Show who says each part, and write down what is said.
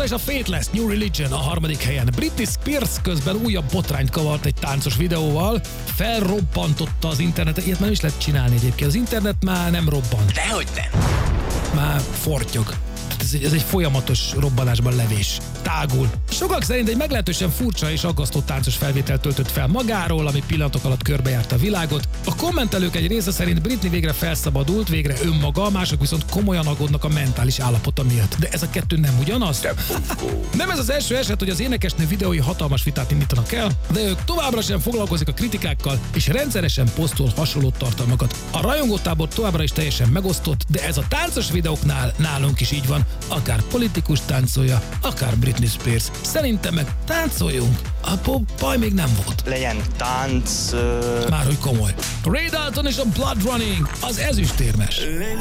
Speaker 1: Alexa és a Faithless New Religion a harmadik helyen. Britney Spears közben újabb botrányt kavart egy táncos videóval, felrobbantotta az internetet, ilyet már nem is lehet csinálni egyébként. Az internet már nem robban.
Speaker 2: Dehogy nem.
Speaker 1: Már fortyog. Ez egy folyamatos robbanásban levés. Tágul. Sokak szerint egy meglehetősen furcsa és aggasztó táncos felvételt töltött fel magáról, ami pillanatok alatt körbejárta a világot. A kommentelők egy része szerint Britney végre felszabadult, végre önmaga, mások viszont komolyan aggódnak a mentális állapota miatt. De ez a kettő nem ugyanaz? Nem ez az első eset, hogy az énekesnő videói hatalmas vitát indítanak el, de ők továbbra sem foglalkozik a kritikákkal, és rendszeresen posztol hasonló tartalmakat. A rajongótábor továbbra is teljesen megosztott, de ez a táncos videóknál nálunk is így van. Akár politikus táncolja, akár Britney Spears. Szerintem meg táncoljunk. Abból baj még nem volt.
Speaker 3: Legyen tánc...
Speaker 1: Már hogy komoly. Ray Dalton és a Blood Running, az ezüstérmes.